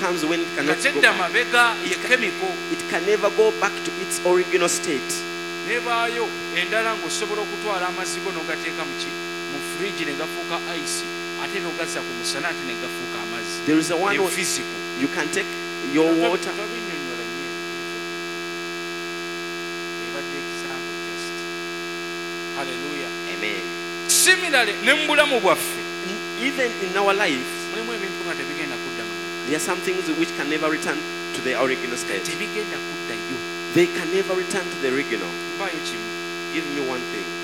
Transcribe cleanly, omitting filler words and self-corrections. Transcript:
comes when it cannot go tedda back. mabega ye chemical. It can never go back to its original state. Nebaayo endala ng'osobola okutwala amazzi go n'ogateeka mu fridge ne gafuuka ice ate n'ogazza ku musana ate ne gafuuka amazzi. There is a one physical. you can take your water. Tabinnyonnyola nnyo ebadde example just. Hallelujah. Amen. Similarly ne mu bulamu bwaffe Even in our life, mulimu ebintu nga tebigenda kudda mabega. there are some things which can never return to their original state. Tebigenda kuddayo. They can never return to the original. Mpaayo kimu. Give me one thing.